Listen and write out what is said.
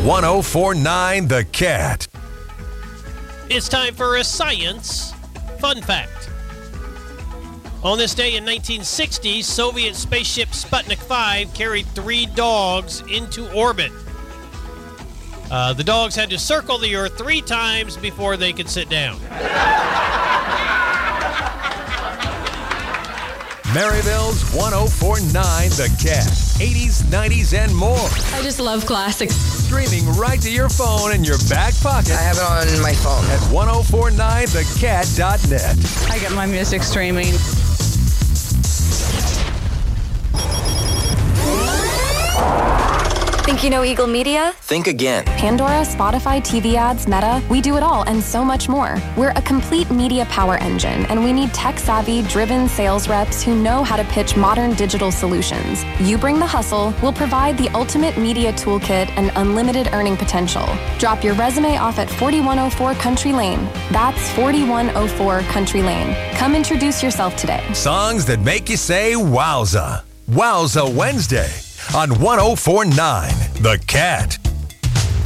1049 The Cat. It's time for a science fun fact. On this day in 1960, Soviet spaceship Sputnik 5 carried 3 dogs into orbit. The dogs had to circle the Earth 3 times before they could sit down. Maryville's 1049 The Cat. 80s, 90s, and more. I just love classics. Streaming right to your phone in your back pocket. I have it on my phone. At 1049thecat.net. I get my music streaming. Think you know Eagle Media? Think again. Pandora, Spotify, TV ads, Meta, we do it all and so much more. We're a complete media power engine, and we need tech-savvy, driven sales reps who know how to pitch modern digital solutions. You bring the hustle, we'll provide the ultimate media toolkit and unlimited earning potential. Drop your resume off at 4104 Country Lane. That's 4104 Country Lane. Come introduce yourself today. Songs that make you say wowza. Wowza Wednesday on 1049 The Cat.